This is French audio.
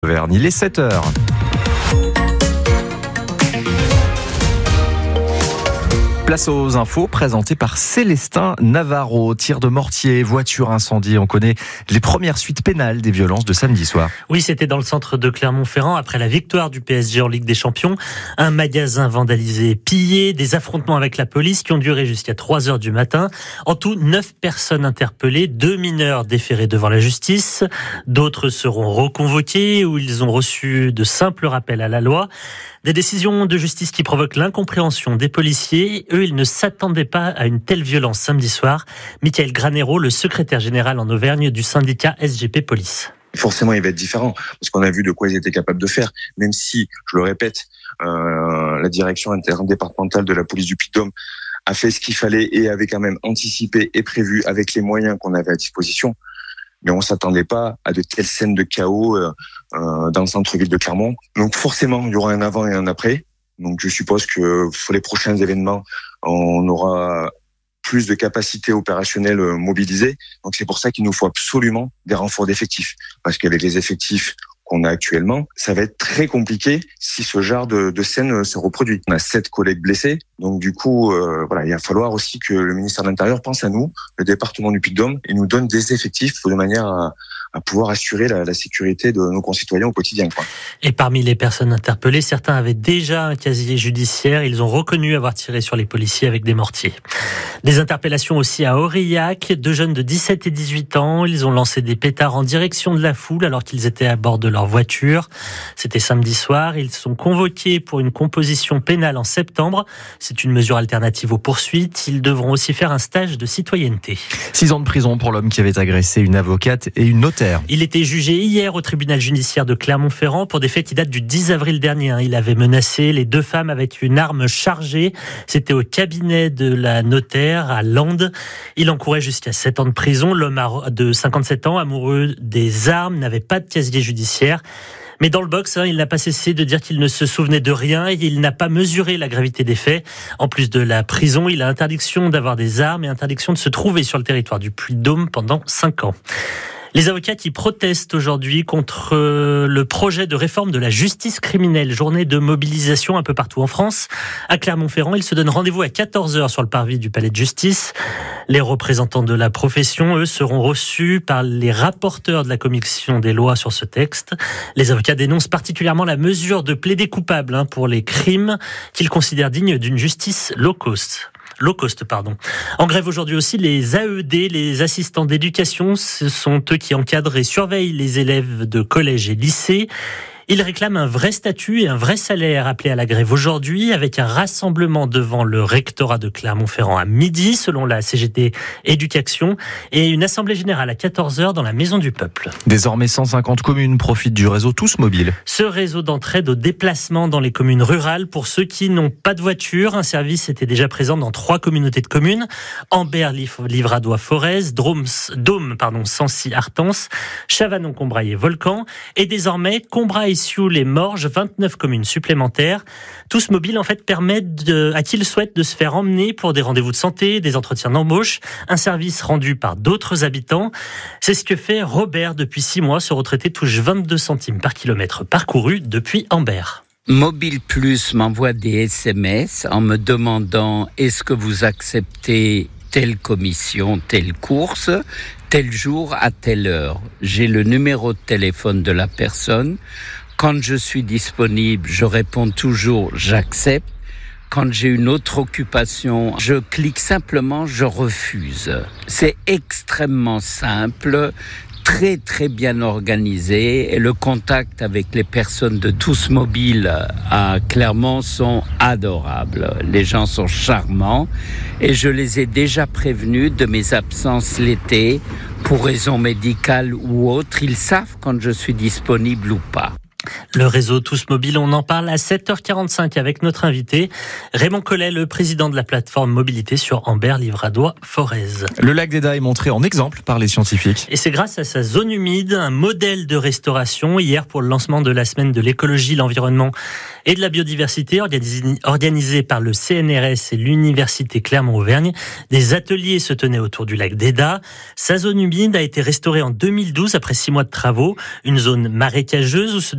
Vergne. Il est 7h. Place aux infos présentées par Célestin Navarro. Tir de mortier, voiture incendiée. On connaît les premières suites pénales des violences de samedi soir. Oui, c'était dans le centre de Clermont-Ferrand après la victoire du PSG en Ligue des Champions. Un magasin vandalisé, pillé, des affrontements avec la police qui ont duré jusqu'à 3h du matin. En tout, 9 personnes interpellées, 2 mineurs déférés devant la justice. D'autres seront reconvoqués où ils ont reçu de simples rappels à la loi. Des décisions de justice qui provoquent l'incompréhension des policiers. Eux, ils ne s'attendaient pas à une telle violence samedi soir. Michael Granero, le secrétaire général en Auvergne du syndicat SGP Police. Forcément, il va être différent parce qu'on a vu de quoi ils étaient capables de faire. Même si, je le répète, la direction interdépartementale de la police du Puy-de-Dôme a fait ce qu'il fallait et avait quand même anticipé et prévu avec les moyens qu'on avait à disposition. Mais on s'attendait pas à de telles scènes de chaos dans le centre-ville de Clermont. Donc forcément, il y aura un avant et un après. Donc je suppose que pour les prochains événements, on aura plus de capacités opérationnelles mobilisées. Donc c'est pour ça qu'il nous faut absolument des renforts d'effectifs. Parce qu'avec les effectifs qu'on a actuellement, ça va être très compliqué si ce genre de scène se reproduit. On a 7 collègues blessés. Donc du coup, il va falloir aussi que le ministère de l'Intérieur pense à nous, le département du Puy-de-Dôme, et nous donne des effectifs de manière à pouvoir assurer la sécurité de nos concitoyens au quotidien. Et parmi les personnes interpellées, certains avaient déjà un casier judiciaire. Ils ont reconnu avoir tiré sur les policiers avec des mortiers. Des interpellations aussi à Aurillac. 2 jeunes de 17 et 18 ans. Ils ont lancé des pétards en direction de la foule alors qu'ils étaient à bord de leur voiture. C'était samedi soir. Ils sont convoqués pour une composition pénale en septembre. C'est une mesure alternative aux poursuites. Ils devront aussi faire un stage de citoyenneté. 6 ans de prison pour l'homme qui avait agressé une avocate et une notaire. Il était jugé hier au tribunal judiciaire de Clermont-Ferrand pour des faits qui datent du 10 avril dernier. Il avait menacé les 2 femmes avec une arme chargée. C'était au cabinet de la notaire à Landes. Il encourait jusqu'à 7 ans de prison. L'homme de 57 ans, amoureux des armes, n'avait pas de casier judiciaire. Mais dans le box, il n'a pas cessé de dire qu'il ne se souvenait de rien et il n'a pas mesuré la gravité des faits. En plus de la prison, il a interdiction d'avoir des armes et interdiction de se trouver sur le territoire du Puy-de-Dôme pendant 5 ans. Les avocats qui protestent aujourd'hui contre le projet de réforme de la justice criminelle, journée de mobilisation un peu partout en France. À Clermont-Ferrand, ils se donnent rendez-vous à 14h sur le parvis du palais de justice. Les représentants de la profession, eux, seront reçus par les rapporteurs de la commission des lois sur ce texte. Les avocats dénoncent particulièrement la mesure de plaider coupable pour les crimes qu'ils considèrent dignes d'une justice low cost. En grève aujourd'hui aussi, les AED, les assistants d'éducation, ce sont eux qui encadrent et surveillent les élèves de collège et lycée. Ils réclament un vrai statut et un vrai salaire appelé à la grève aujourd'hui avec un rassemblement devant le rectorat de Clermont-Ferrand à midi selon la CGT Éducation et une assemblée générale à 14h dans la Maison du Peuple. Désormais 150 communes profitent du réseau Tous Mobile. Ce réseau d'entraide au déplacement dans les communes rurales pour ceux qui n'ont pas de voiture. Un service était déjà présent dans 3 communautés de communes. Ambert, Livradois, Forez, Dôme, Sancy, Artens, Chavanon, Combrailles et Volcan. Et désormais, Combrailles, Sioule et Morges, 29 communes supplémentaires. Tous Mobile, en fait, permettent à qui le souhaite de se faire emmener pour des rendez-vous de santé, des entretiens d'embauche, un service rendu par d'autres habitants. C'est ce que fait Robert depuis 6 mois. Ce retraité touche 22 centimes par kilomètre parcouru depuis Ambert. Mobile Plus m'envoie des SMS en me demandant est-ce que vous acceptez telle commission, telle course, tel jour à telle heure. J'ai le numéro de téléphone de la personne. Quand je suis disponible, je réponds toujours j'accepte. Quand j'ai une autre occupation, je clique simplement je refuse. C'est extrêmement simple. Très très bien organisé et le contact avec les personnes de Tous Mobile à Clermont sont adorables. Les gens sont charmants et je les ai déjà prévenus de mes absences l'été pour raisons médicales ou autres. Ils savent quand je suis disponible ou pas. Le réseau Tous Mobile, on en parle à 7h45 avec notre invité, Raymond Collet, le président de la plateforme mobilité sur Ambert-Livradois-Forez. Le lac d'Eda est montré en exemple par les scientifiques. Et c'est grâce à sa zone humide, un modèle de restauration. Hier, pour le lancement de la semaine de l'écologie, l'environnement et de la biodiversité, organisé par le CNRS et l'Université Clermont-Auvergne, des ateliers se tenaient autour du lac d'Eda. Sa zone humide a été restaurée en 2012 après 6 mois de travaux. Une zone marécageuse où se